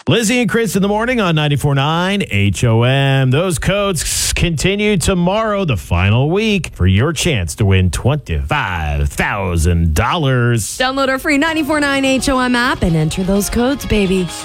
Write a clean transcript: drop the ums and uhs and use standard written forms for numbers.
Lizzie and Chris in the morning on 94.9 HOM. Those codes continue tomorrow, the final week, for your chance to win $25,000. Download our free 94.9 HOM app and enter those codes, baby.